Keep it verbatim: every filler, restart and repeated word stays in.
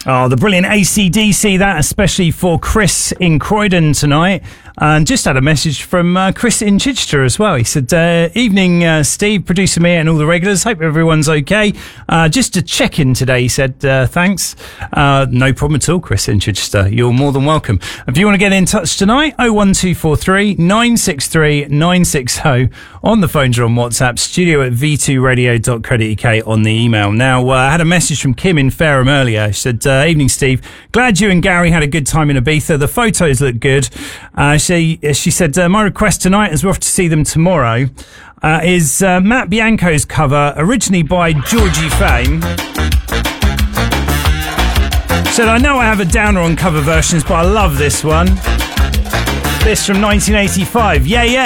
Oh, the brilliant A C D C, that especially for Chris in Croydon tonight. And just had a message from uh, Chris in Chichester as well. He said, uh, evening, uh, Steve, producer me and all the regulars. Hope everyone's okay. Uh, just to check in today, he said, uh, thanks. Uh, no problem at all, Chris in Chichester. You're more than welcome. If you want to get in touch tonight, oh one two four three, nine six three, nine six oh on the phones or on WhatsApp, studio at v two radio dot co dot uk on the email. Now, uh, I had a message from Kim in Fareham earlier. She said, uh, evening, Steve. Glad you and Gary had a good time in Ibiza. The photos look good. Uh, she, she said, uh, my request tonight, as we're off to see them tomorrow, uh, is uh, Matt Bianco's cover, originally by Georgie Fame. Said, I know I have a downer on cover versions, but I love this one. This from nineteen eighty-five. Yeah, yeah.